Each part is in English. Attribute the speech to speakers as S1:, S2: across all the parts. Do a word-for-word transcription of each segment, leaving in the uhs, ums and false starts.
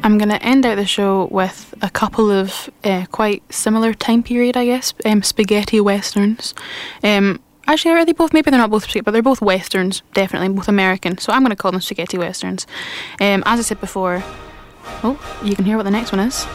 S1: I'm going to end out the show with a couple of uh, quite similar time period, I guess, um, spaghetti westerns. Um, actually, are they both? Maybe they're not both spaghetti, but they're both westerns, definitely, both American. So I'm going to call them spaghetti westerns. Um, as I said before, oh, you can hear what the next one is.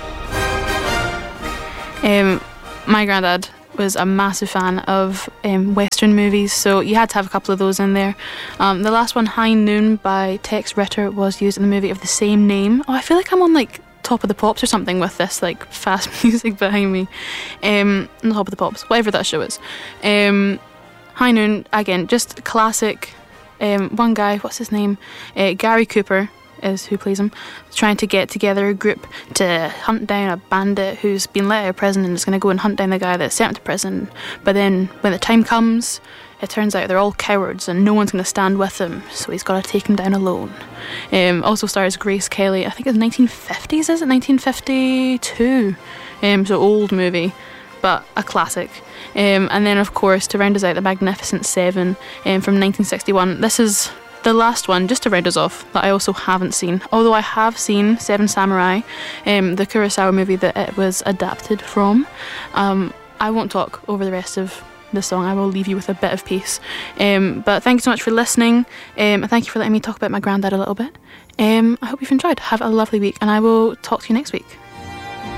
S1: Um, my granddad was a massive fan of um, Western movies, so you had to have a couple of those in there. Um, the last one, High Noon by Tex Ritter, was used in the movie of the same name. Oh, I feel like I'm on like Top of the Pops or something with this like fast music behind me. Um, on Top of the Pops, whatever that show is. Um, High Noon, again, just classic. Um, one guy, what's his name? Uh, Gary Cooper is who plays him, trying to get together a group to hunt down a bandit who's been let out of prison and is going to go and hunt down the guy that sent him to prison. But then when the time comes, it turns out they're all cowards and no one's going to stand with him, so he's got to take him down alone. Um, also stars Grace Kelly. I think it's nineteen fifties, is it? nineteen fifty-two. Um, so old movie, but a classic. Um, and then of course, to round us out, The Magnificent Seven um, from nineteen sixty-one. This is the last one, just to round us off, that I also haven't seen, although I have seen Seven Samurai, um, the Kurosawa movie that it was adapted from. Um, I won't talk over the rest of the song. I will leave you with a bit of peace. Um, but thank you so much for listening. Um, and thank you for letting me talk about my granddad a little bit. Um, I hope you've enjoyed. Have a lovely week, and I will talk to you next week.